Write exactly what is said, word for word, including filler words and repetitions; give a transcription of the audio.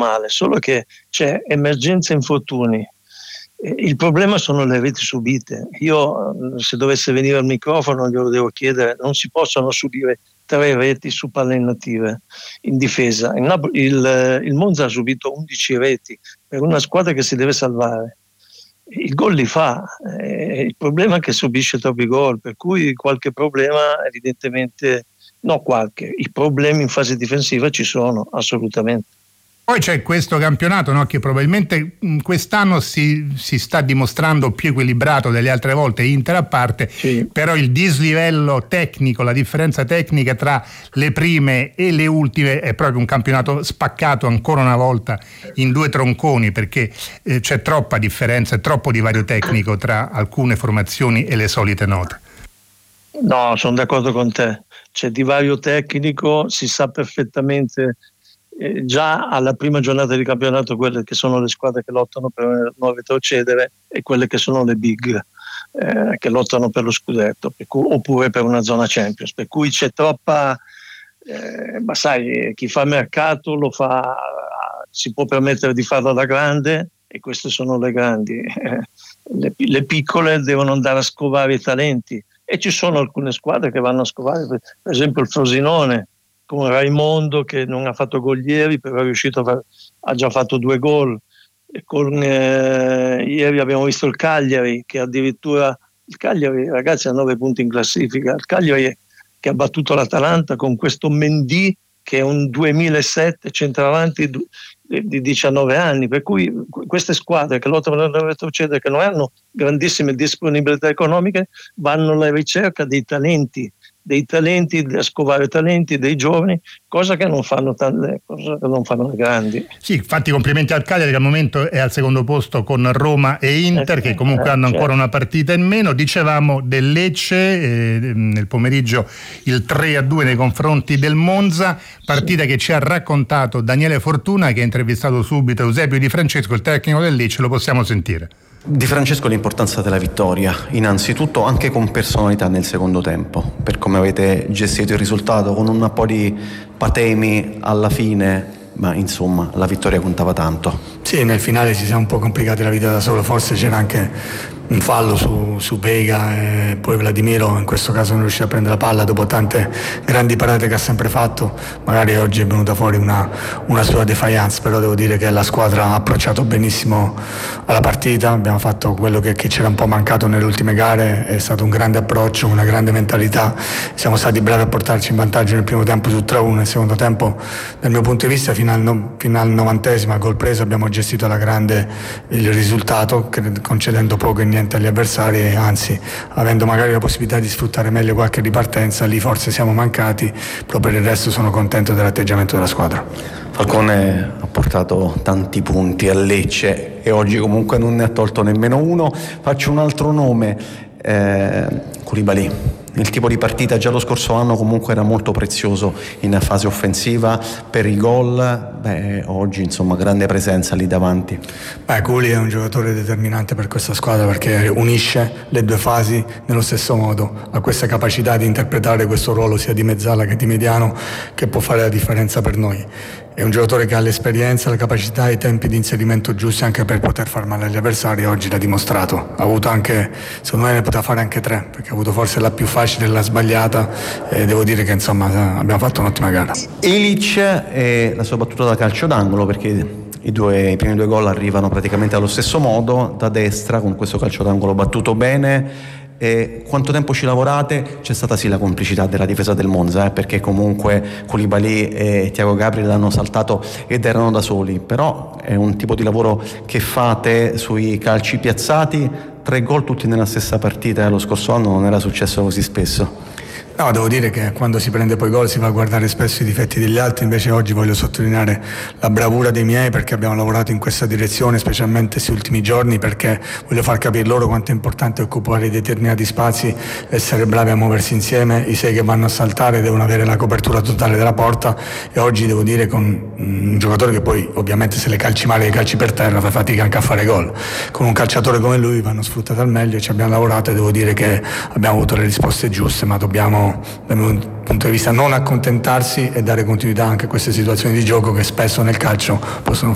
male, solo che c'è emergenza infortuni. Il problema sono le reti subite. Io, se dovesse venire al microfono, glielo devo chiedere: non si possono subire tre reti su palle native in difesa. Il, Napoli, il, il Monza ha subito undici reti per una squadra che si deve salvare. Il gol li fa, eh, il problema è che subisce troppi gol, per cui qualche problema evidentemente, no qualche, i problemi in fase difensiva ci sono assolutamente. Poi c'è questo campionato, no, che probabilmente quest'anno si, si sta dimostrando più equilibrato delle altre volte, Inter a parte, sì. Però il dislivello tecnico, la differenza tecnica tra le prime e le ultime è proprio un campionato spaccato ancora una volta in due tronconi, perché eh, c'è troppa differenza e troppo divario tecnico tra alcune formazioni e le solite note. No, sono d'accordo con te, c'è divario tecnico, si sa perfettamente. Eh, già alla prima giornata di campionato quelle che sono le squadre che lottano per non retrocedere e quelle che sono le big eh, che lottano per lo scudetto, per cui, oppure per una zona Champions, per cui c'è troppa eh, ma sai, chi fa mercato lo fa, si può permettere di farlo alla grande, e queste sono le grandi. Eh, le, le piccole devono andare a scovare i talenti, e ci sono alcune squadre che vanno a scovare, per, per esempio il Frosinone con Raimondo, che non ha fatto gol ieri, però è riuscito a far, ha già fatto due gol. E con, eh, ieri abbiamo visto il Cagliari, che addirittura il Cagliari, ragazzi, ha nove punti in classifica. Il Cagliari che ha battuto l'Atalanta con questo Mendy, che è un duemilasette centravanti di diciannove anni, per cui queste squadre che lottano per non retrocedere, che non hanno grandissime disponibilità economiche, vanno alla ricerca dei talenti, dei talenti, a scovare talenti dei giovani, cosa che non fanno tante, cosa che non fanno le grandi. Sì, infatti complimenti al Cagliari, che al momento è al secondo posto con Roma e Inter, eh, che comunque eh, hanno certo. ancora una partita in meno. Dicevamo del Lecce eh, nel pomeriggio il tre a due nei confronti del Monza, partita sì. che ci ha raccontato Daniele Fortuna, che ha intervistato subito Eusebio Di Francesco, il tecnico del Lecce. Lo possiamo sentire. Di Francesco, l'importanza della vittoria, innanzitutto anche con personalità nel secondo tempo, per come avete gestito il risultato, con un po' di patemi alla fine, ma insomma la vittoria contava tanto. Sì, nel finale ci siamo un po' complicati la vita da solo, forse c'era anche un fallo su, su Vega, e poi Vladimiro in questo caso non riuscì a prendere la palla dopo tante grandi parate che ha sempre fatto. Magari oggi è venuta fuori una, una sua defiance, però devo dire che la squadra ha approcciato benissimo alla partita, abbiamo fatto quello che, che c'era un po' mancato nelle ultime gare, è stato un grande approccio, una grande mentalità, siamo stati bravi a portarci in vantaggio nel primo tempo su tre a uno, nel secondo tempo dal mio punto di vista fino al, no, fino al novantesimo gol preso abbiamo gestito alla grande il risultato, concedendo poco e niente agli avversari, anzi avendo magari la possibilità di sfruttare meglio qualche ripartenza, lì forse siamo mancati, però per il resto sono contento dell'atteggiamento della squadra. Falcone ha portato tanti punti a Lecce e oggi comunque non ne ha tolto nemmeno uno. Faccio un altro nome, eh, Koulibaly. Il tipo di partita già lo scorso anno comunque era molto prezioso in fase offensiva per i gol, beh, oggi insomma grande presenza lì davanti. Beh, Koulibaly è un giocatore determinante per questa squadra, perché unisce le due fasi nello stesso modo, ha questa capacità di interpretare questo ruolo sia di mezzala che di mediano, che può fare la differenza per noi. È un giocatore che ha l'esperienza, la capacità e i tempi di inserimento giusti anche per poter far male agli avversari, oggi l'ha dimostrato. Ha avuto anche, secondo me ne poteva fare anche tre, perché ha avuto forse la più facile e la sbagliata, e devo dire che insomma abbiamo fatto un'ottima gara. Ilic e la sua battuta da calcio d'angolo, perché i, due, i primi due gol arrivano praticamente allo stesso modo, da destra con questo calcio d'angolo battuto bene. E quanto tempo ci lavorate? C'è stata sì la complicità della difesa del Monza, eh, perché comunque Koulibaly e Thiago Gabriel hanno saltato ed erano da soli, però è un tipo di lavoro che fate sui calci piazzati. Tre gol tutti nella stessa partita, eh, lo scorso anno non era successo così spesso. No, devo dire che quando si prende poi gol si va a guardare spesso i difetti degli altri, invece oggi voglio sottolineare la bravura dei miei, perché abbiamo lavorato in questa direzione, specialmente questi ultimi giorni, perché voglio far capire loro quanto è importante occupare determinati spazi, essere bravi a muoversi insieme, i sei che vanno a saltare devono avere la copertura totale della porta, e oggi devo dire con un giocatore che poi ovviamente se le calci male, le calci per terra, fa fatica anche a fare gol, con un calciatore come lui vanno sfruttati al meglio, ci abbiamo lavorato e devo dire che abbiamo avuto le risposte giuste, ma dobbiamo dal mio punto di vista non accontentarsi e dare continuità anche a queste situazioni di gioco che spesso nel calcio possono